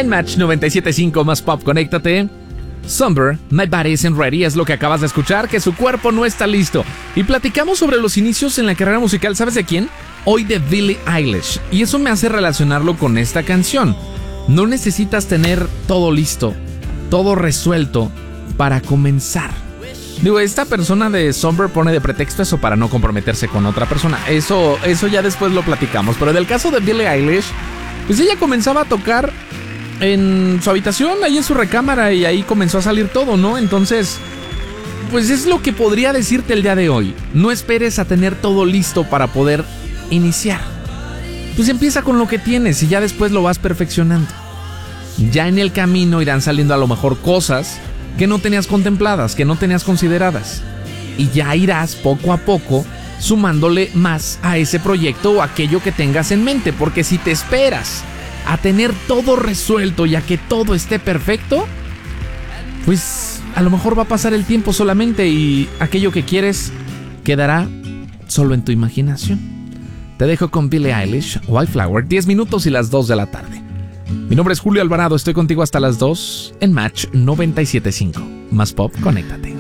En Match 97.5 más pop, conéctate. Somber, My Body Isn't Ready es lo que acabas de escuchar, que su cuerpo no está listo. Y platicamos sobre los inicios en la carrera musical, ¿sabes de quién? Hoy de Billie Eilish. Y eso me hace relacionarlo con esta canción. No necesitas tener todo listo, todo resuelto para comenzar. Digo, esta persona de Somber pone de pretexto eso para no comprometerse con otra persona. Eso ya después lo platicamos. Pero en el caso de Billie Eilish, pues ella comenzaba a tocar en su habitación, ahí en su recámara, y ahí comenzó a salir todo, ¿no? Entonces, pues es lo que podría decirte el día de hoy. No esperes a tener todo listo para poder iniciar. Pues empieza con lo que tienes y ya después lo vas perfeccionando. Ya en el camino irán saliendo a lo mejor cosas que no tenías contempladas, que no tenías consideradas. Y ya irás poco a poco sumándole más a ese proyecto o aquello que tengas en mente. Porque si te esperas a tener todo resuelto y a que todo esté perfecto, pues a lo mejor va a pasar el tiempo solamente y aquello que quieres quedará solo en tu imaginación. Te dejo con Billie Eilish, Wildflower, 10 minutos y las 2 de la tarde. Mi nombre es Julio Alvarado, estoy contigo hasta las 2 en Match 97.5. Más pop, conéctate.